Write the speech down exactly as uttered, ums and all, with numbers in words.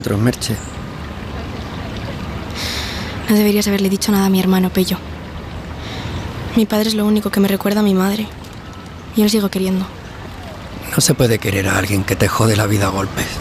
Otros, Merche. No deberías haberle dicho nada a mi hermano, Pello. Mi padre es lo único que me recuerda a mi madre. Y yo lo sigo queriendo. No se puede querer a alguien que te jode la vida a golpes.